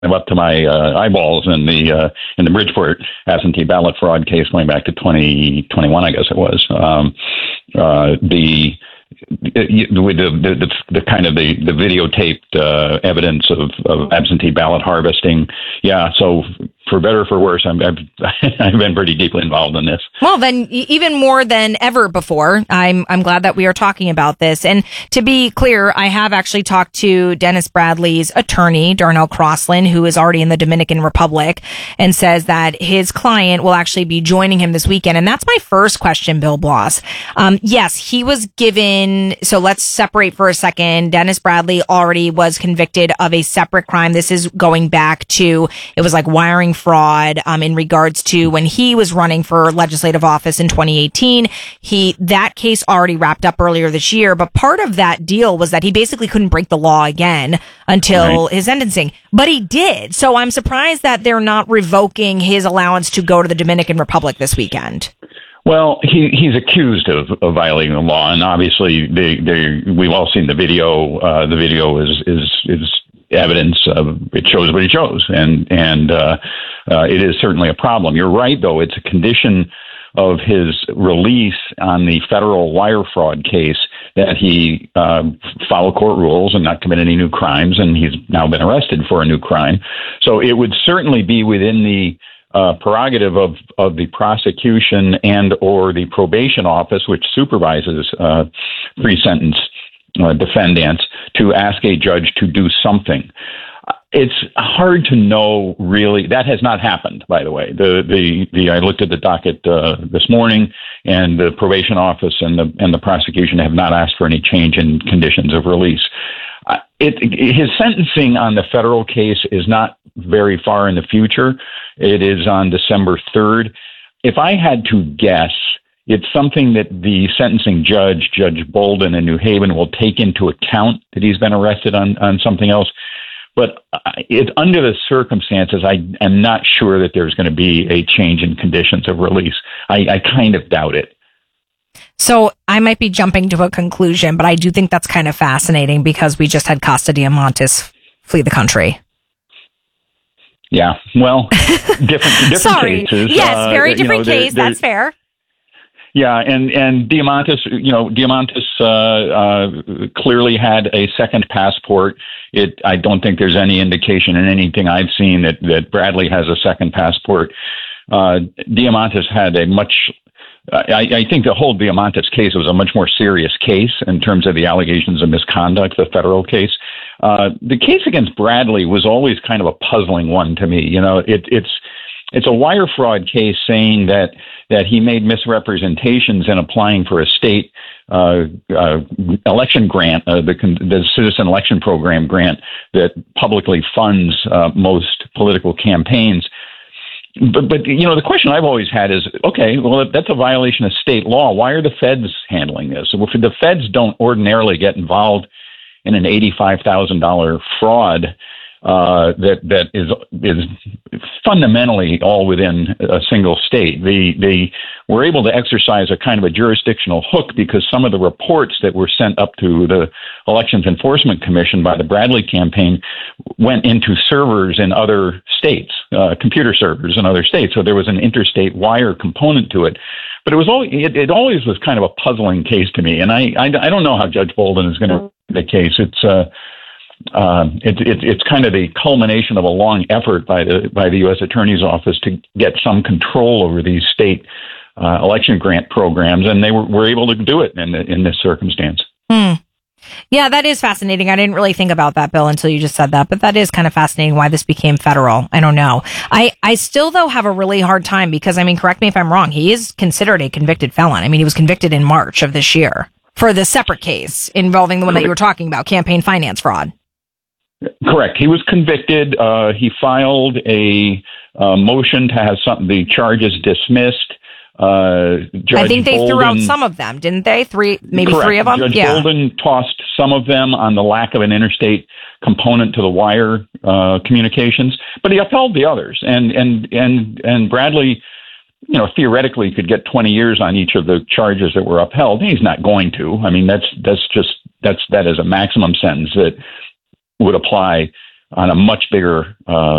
up to my eyeballs in the Bridgeport absentee ballot fraud case going back to 2021, I guess it was. The kind of the videotaped evidence of absentee ballot harvesting. Yeah. So for better or for worse, I've been pretty deeply involved in this. Well, then even more than ever before, I'm glad that we are talking about this. And to be clear, I have actually talked to Dennis Bradley's attorney, Darnell Crosland, who is already in the Dominican Republic, and says that his client will actually be joining him this weekend. And that's my first question, Bill Bloss. Yes, he was given. So let's separate for a second. Dennis Bradley already was convicted of a separate crime. This is going back to, it was like wiring fraud in regards to when he was running for legislative office in 2018. That case already wrapped up earlier this year, but part of that deal was that he basically couldn't break the law again until his sentencing, but he did. So I'm surprised that they're not revoking his allowance to go to the Dominican Republic this weekend. Well, he's accused of violating the law, and obviously we've all seen the video. The video is evidence of it shows what it shows, and it is certainly a problem. You're right, though; it's a condition of his release on the federal wire fraud case that he follow court rules and not commit any new crimes, and he's now been arrested for a new crime. So it would certainly be within the prerogative of the prosecution and or the probation office, which supervises pre-sentence defendants, to ask a judge to do something. It's hard to know, really. That has not happened, by the way. I looked at the docket this morning, and the probation office and the prosecution have not asked for any change in conditions of release. His sentencing on the federal case is not very far in the future. It is on December 3rd. If I had to guess, it's something that the sentencing judge, Judge Bolden in New Haven, will take into account that he's been arrested on something else. But under the circumstances, I am not sure that there's going to be a change in conditions of release. I kind of doubt it. So I might be jumping to a conclusion, but I do think that's kind of fascinating because we just had Costa Diamantis flee the country. Yeah, well, different Sorry. cases. Yes, very different case. That's fair. Yeah, and Diamantis, clearly had a second passport. I don't think there's any indication in anything I've seen that Bradley has a second passport. Diamantis had a much. I think the whole Diamantis case was a much more serious case in terms of the allegations of misconduct, the federal case. The case against Bradley was always kind of a puzzling one to me. It's a wire fraud case saying that he made misrepresentations in applying for a state election grant, the Citizen Election Program grant that publicly funds most political campaigns. But the question I've always had is, okay, well, if that's a violation of state law, why are the feds handling this? If the feds don't ordinarily get involved in an $85,000 fraud that is fundamentally all within a single state, they were able to exercise a kind of a jurisdictional hook because some of the reports that were sent up to the Elections Enforcement Commission by the Bradley campaign went into servers in other states, computer servers in other states. So there was an interstate wire component to it. But it always was kind of a puzzling case to me, and I don't know how Judge Bolden is going to the case. It's kind of the culmination of a long effort by the U.S. Attorney's Office to get some control over these state election grant programs, and they were able to do it in this circumstance. Yeah, that is fascinating. I didn't really think about that, Bill, until you just said that, but that is kind of fascinating why this became federal. I don't know. I still, though, have a really hard time because, correct me if I'm wrong, he is considered a convicted felon. He was convicted in March of this year for the separate case involving the one that you were talking about, campaign finance fraud. Correct. He was convicted. He filed a motion to have the charges dismissed. I think they threw out some of them, didn't they? Maybe correct. 3 of them? Judge Bolden tossed some of them on the lack of an interstate component to the wire communications, but he upheld the others. And Bradley, theoretically could get 20 years on each of the charges that were upheld. He's not going to. That is a maximum sentence that would apply on a much bigger